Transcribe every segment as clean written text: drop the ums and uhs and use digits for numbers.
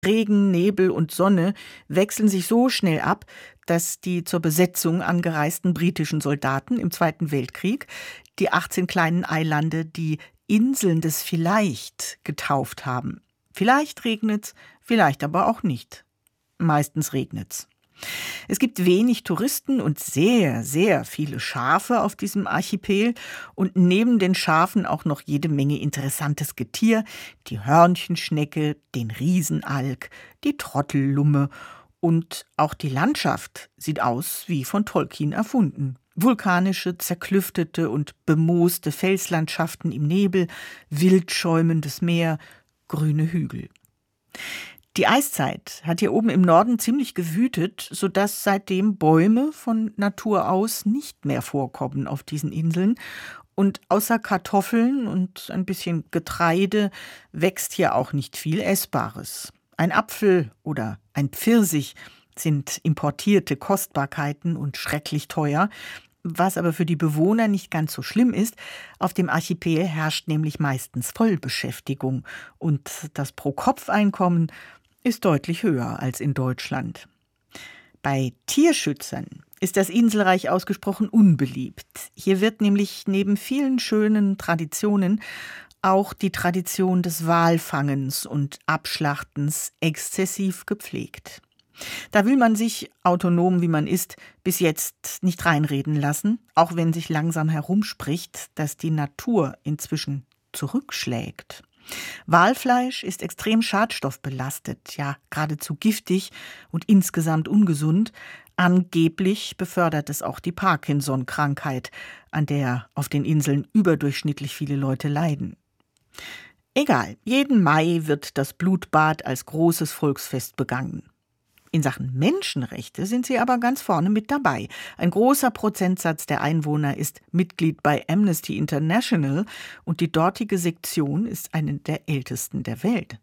Regen, Nebel und Sonne wechseln sich so schnell ab, dass die zur Besetzung angereisten britischen Soldaten im Zweiten Weltkrieg die 18 kleinen Eilande die Inseln des Vielleicht getauft haben. Vielleicht regnet's, vielleicht aber auch nicht. Meistens regnet's. Es gibt wenig Touristen und sehr, sehr viele Schafe auf diesem Archipel und neben den Schafen auch noch jede Menge interessantes Getier, die Hörnchenschnecke, den Riesenalk, die Trottellumme und auch die Landschaft sieht aus wie von Tolkien erfunden. Vulkanische, zerklüftete und bemooste Felslandschaften im Nebel, wild schäumendes Meer, grüne Hügel. Die Eiszeit hat hier oben im Norden ziemlich gewütet, sodass seitdem Bäume von Natur aus nicht mehr vorkommen auf diesen Inseln. Und außer Kartoffeln und ein bisschen Getreide wächst hier auch nicht viel Essbares. Ein Apfel oder ein Pfirsich sind importierte Kostbarkeiten und schrecklich teuer. Was aber für die Bewohner nicht ganz so schlimm ist, auf dem Archipel herrscht nämlich meistens Vollbeschäftigung und das Pro-Kopf-Einkommen ist deutlich höher als in Deutschland. Bei Tierschützern ist das Inselreich ausgesprochen unbeliebt. Hier wird nämlich neben vielen schönen Traditionen auch die Tradition des Walfangens und Abschlachtens exzessiv gepflegt. Da will man sich, autonom wie man ist, bis jetzt nicht reinreden lassen, auch wenn sich langsam herumspricht, dass die Natur inzwischen zurückschlägt. Walfleisch ist extrem schadstoffbelastet, ja geradezu giftig und insgesamt ungesund. Angeblich befördert es auch die Parkinson-Krankheit, an der auf den Inseln überdurchschnittlich viele Leute leiden. Egal, jeden Mai wird das Blutbad als großes Volksfest begangen. In Sachen Menschenrechte sind sie aber ganz vorne mit dabei. Ein großer Prozentsatz der Einwohner ist Mitglied bei Amnesty International und die dortige Sektion ist eine der ältesten der Welt.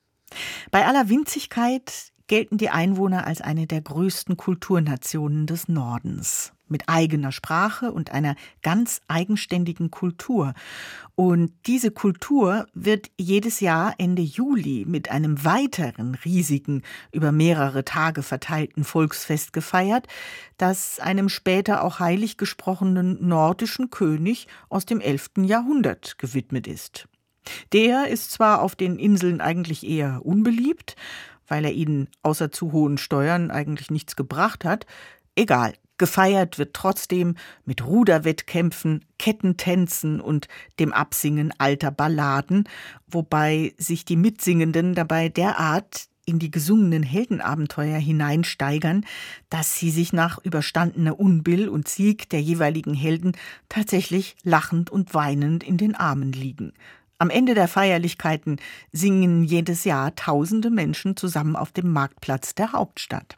Bei aller Winzigkeit gelten die Einwohner als eine der größten Kulturnationen des Nordens, mit eigener Sprache und einer ganz eigenständigen Kultur. Und diese Kultur wird jedes Jahr Ende Juli mit einem weiteren riesigen, über mehrere Tage verteilten Volksfest gefeiert, das einem später auch heilig gesprochenen nordischen König aus dem 11. Jahrhundert gewidmet ist. Der ist zwar auf den Inseln eigentlich eher unbeliebt, weil er ihnen außer zu hohen Steuern eigentlich nichts gebracht hat. Egal, gefeiert wird trotzdem mit Ruderwettkämpfen, Kettentänzen und dem Absingen alter Balladen, wobei sich die Mitsingenden dabei derart in die gesungenen Heldenabenteuer hineinsteigern, dass sie sich nach überstandener Unbill und Sieg der jeweiligen Helden tatsächlich lachend und weinend in den Armen liegen. Am Ende der Feierlichkeiten singen jedes Jahr tausende Menschen zusammen auf dem Marktplatz der Hauptstadt.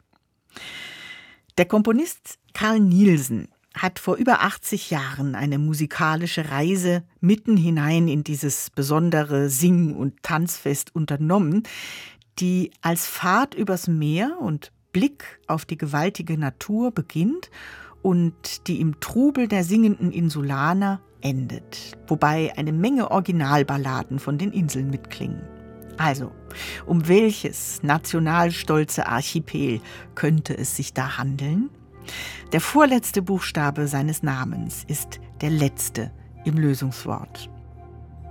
Der Komponist Carl Nielsen hat vor über 80 Jahren eine musikalische Reise mitten hinein in dieses besondere Sing- und Tanzfest unternommen, die als Fahrt übers Meer und Blick auf die gewaltige Natur beginnt und die im Trubel der singenden Insulaner endet, wobei eine Menge Originalballaden von den Inseln mitklingen. Also, um welches nationalstolze Archipel könnte es sich da handeln? Der vorletzte Buchstabe seines Namens ist der letzte im Lösungswort.